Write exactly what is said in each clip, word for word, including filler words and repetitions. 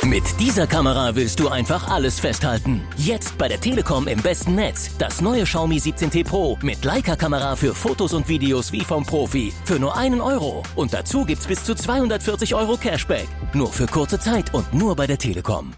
Mit dieser Kamera willst du einfach alles festhalten. Jetzt bei der Telekom im besten Netz. Das neue Xiaomi siebzehn T Pro mit Leica-Kamera für Fotos und Videos wie vom Profi. Für nur einen Euro. Und dazu gibt's bis zu zweihundertvierzig Euro Cashback. Nur für kurze Zeit und nur bei der Telekom.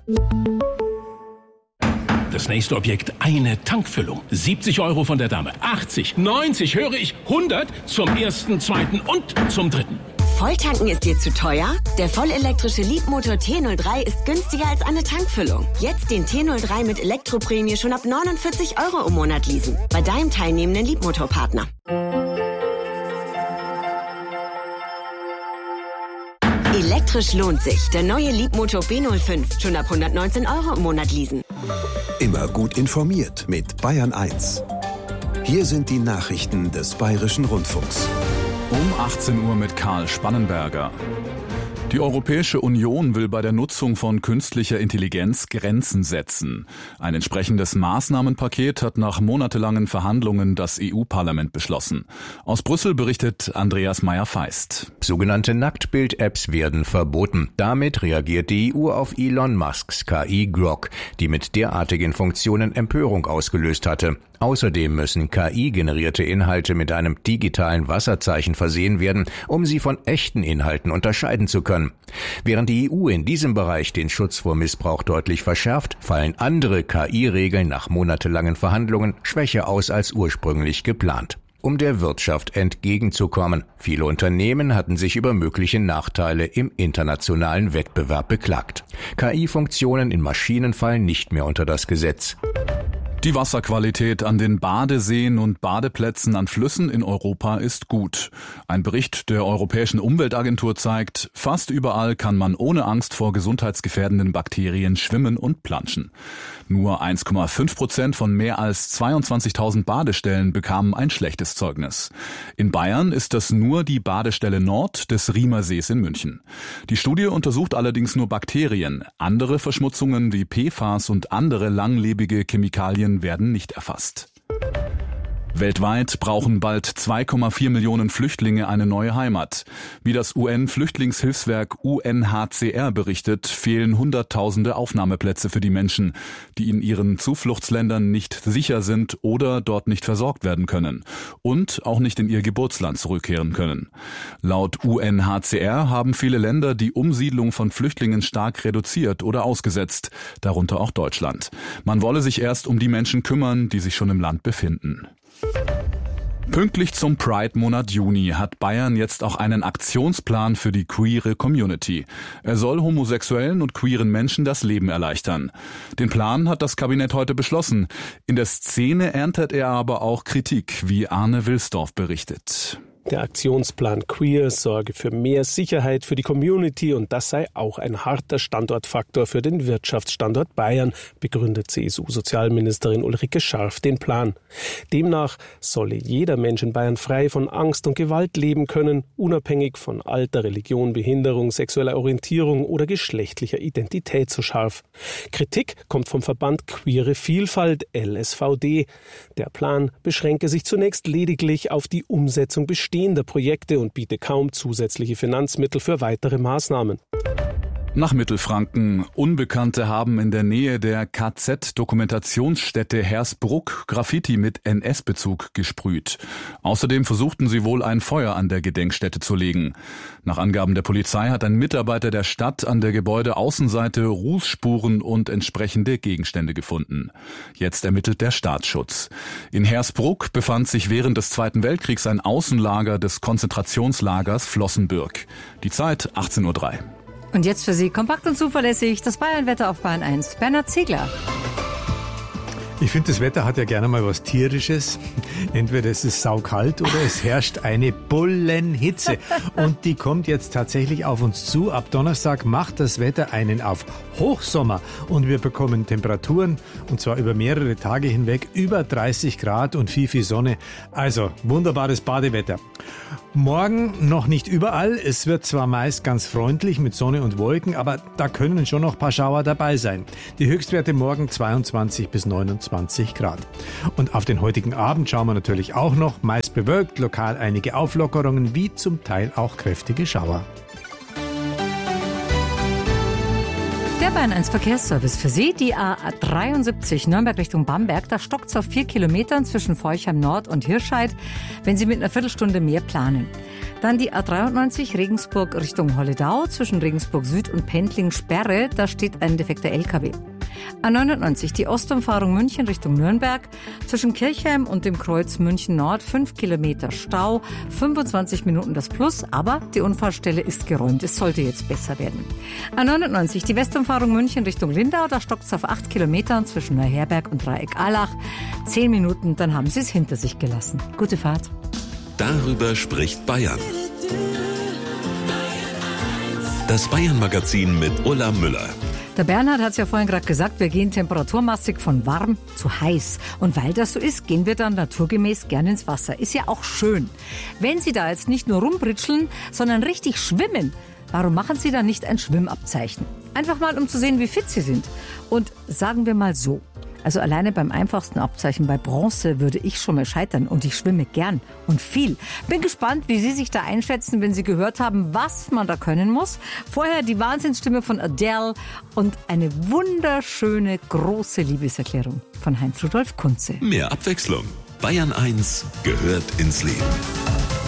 Das nächste Objekt, eine Tankfüllung. siebzig Euro von der Dame. achtzig, neunzig, höre ich, hundert zum ersten, zweiten und zum dritten. Volltanken ist dir zu teuer? Der vollelektrische Leapmotor T null drei ist günstiger als eine Tankfüllung. Jetzt den T null drei mit Elektroprämie schon ab neunundvierzig Euro im Monat leasen. Bei deinem teilnehmenden Leapmotor-Partner. Elektrisch lohnt sich. Der neue Leapmotor B null fünf. Schon ab hundertneunzehn Euro im Monat leasen. Immer gut informiert mit Bayern eins. Hier sind die Nachrichten des Bayerischen Rundfunks. Um achtzehn Uhr mit Karl Spannenberger. Die Europäische Union will bei der Nutzung von künstlicher Intelligenz Grenzen setzen. Ein entsprechendes Maßnahmenpaket hat nach monatelangen Verhandlungen das E U-Parlament beschlossen. Aus Brüssel berichtet Andreas Meyer-Feist. Sogenannte Nacktbild-Apps werden verboten. Damit reagiert die E U auf Elon Musks K I Grok, die mit derartigen Funktionen Empörung ausgelöst hatte. Außerdem müssen K I-generierte Inhalte mit einem digitalen Wasserzeichen versehen werden, um sie von echten Inhalten unterscheiden zu können. Während die E U in diesem Bereich den Schutz vor Missbrauch deutlich verschärft, fallen andere K I-Regeln nach monatelangen Verhandlungen schwächer aus als ursprünglich geplant. Um der Wirtschaft entgegenzukommen. Viele Unternehmen hatten sich über mögliche Nachteile im internationalen Wettbewerb beklagt. K I-Funktionen in Maschinen fallen nicht mehr unter das Gesetz. Die Wasserqualität an den Badeseen und Badeplätzen an Flüssen in Europa ist gut. Ein Bericht der Europäischen Umweltagentur zeigt, fast überall kann man ohne Angst vor gesundheitsgefährdenden Bakterien schwimmen und planschen. Nur eins Komma fünf Prozent von mehr als zweiundzwanzigtausend Badestellen bekamen ein schlechtes Zeugnis. In Bayern ist das nur die Badestelle Nord des Riemersees in München. Die Studie untersucht allerdings nur Bakterien. Andere Verschmutzungen wie P F A S und andere langlebige Chemikalien werden nicht erfasst. Weltweit brauchen bald zwei Komma vier Millionen Flüchtlinge eine neue Heimat. Wie das U N-Flüchtlingshilfswerk U N H C R berichtet, fehlen Hunderttausende Aufnahmeplätze für die Menschen, die in ihren Zufluchtsländern nicht sicher sind oder dort nicht versorgt werden können und auch nicht in ihr Geburtsland zurückkehren können. Laut U N H C R haben viele Länder die Umsiedlung von Flüchtlingen stark reduziert oder ausgesetzt, darunter auch Deutschland. Man wolle sich erst um die Menschen kümmern, die sich schon im Land befinden. Pünktlich zum Pride-Monat Juni hat Bayern jetzt auch einen Aktionsplan für die queere Community. Er soll homosexuellen und queeren Menschen das Leben erleichtern. Den Plan hat das Kabinett heute beschlossen. In der Szene erntet er aber auch Kritik, wie Arne Wilsdorf berichtet. Der Aktionsplan Queer sorge für mehr Sicherheit für die Community und das sei auch ein harter Standortfaktor für den Wirtschaftsstandort Bayern, begründet C S U-Sozialministerin Ulrike Scharf den Plan. Demnach solle jeder Mensch in Bayern frei von Angst und Gewalt leben können, unabhängig von Alter, Religion, Behinderung, sexueller Orientierung oder geschlechtlicher Identität, so Scharf. Kritik kommt vom Verband Queere Vielfalt, L S V D. Der Plan beschränke sich zunächst lediglich auf die Umsetzung bestehender Projekte und biete kaum zusätzliche Finanzmittel für weitere Maßnahmen. Nach Mittelfranken. Unbekannte haben in der Nähe der K Z-Dokumentationsstätte Hersbruck Graffiti mit N S-Bezug gesprüht. Außerdem versuchten sie wohl ein Feuer an der Gedenkstätte zu legen. Nach Angaben der Polizei hat ein Mitarbeiter der Stadt an der Gebäudeaußenseite Rußspuren und entsprechende Gegenstände gefunden. Jetzt ermittelt der Staatsschutz. In Hersbruck befand sich während des Zweiten Weltkriegs ein Außenlager des Konzentrationslagers Flossenbürg. Die Zeit achtzehn Uhr drei. Und jetzt für Sie kompakt und zuverlässig das Bayern-Wetter auf Bayern eins. Bernhard Ziegler. Ich finde, das Wetter hat ja gerne mal was Tierisches. Entweder es ist saukalt oder es herrscht eine Bullenhitze. Und die kommt jetzt tatsächlich auf uns zu. Ab Donnerstag macht das Wetter einen auf Hochsommer. Und wir bekommen Temperaturen, und zwar über mehrere Tage hinweg, über dreißig Grad und viel, viel Sonne. Also wunderbares Badewetter. Morgen noch nicht überall. Es wird zwar meist ganz freundlich mit Sonne und Wolken, aber da können schon noch ein paar Schauer dabei sein. Die Höchstwerte morgen zweiundzwanzig bis neunundzwanzig Grad. Und auf den heutigen Abend schauen wir natürlich auch noch. Meist bewölkt, lokal einige Auflockerungen, wie zum Teil auch kräftige Schauer. Der Bayern eins Verkehrsservice für Sie. Die A dreiundsiebzig Nürnberg Richtung Bamberg. Da stockt es auf vier Kilometern zwischen Forchheim Nord und Hirscheid, wenn Sie mit einer Viertelstunde mehr planen. Dann die A dreiundneunzig Regensburg Richtung Holledau. Zwischen Regensburg Süd und Pendling Sperre. Da steht ein defekter L K W. A neunundneunzig, die Ostumfahrung München Richtung Nürnberg. Zwischen Kirchheim und dem Kreuz München Nord fünf Kilometer Stau, fünfundzwanzig Minuten das Plus, aber die Unfallstelle ist geräumt. Es sollte jetzt besser werden. A neunundneunzig, die Westumfahrung München Richtung Lindau. Da stockt es auf acht Kilometern zwischen Neuherberg und Dreieck-Allach. zehn Minuten, dann haben Sie es hinter sich gelassen. Gute Fahrt. Darüber spricht Bayern. Das Bayern-Magazin mit Ulla Müller. Der Bernhard hat es ja vorhin gerade gesagt, wir gehen temperaturmäßig von warm zu heiß. Und weil das so ist, gehen wir dann naturgemäß gern ins Wasser. Ist ja auch schön. Wenn Sie da jetzt nicht nur rumbritscheln, sondern richtig schwimmen, warum machen Sie dann nicht ein Schwimmabzeichen? Einfach mal, um zu sehen, wie fit Sie sind. Und sagen wir mal so, also alleine beim einfachsten Abzeichen bei Bronze würde ich schon mal scheitern und ich schwimme gern und viel. Bin gespannt, wie Sie sich da einschätzen, wenn Sie gehört haben, was man da können muss. Vorher die Wahnsinnsstimme von Adele und eine wunderschöne große Liebeserklärung von Heinz Rudolf Kunze. Mehr Abwechslung. Bayern eins gehört ins Leben.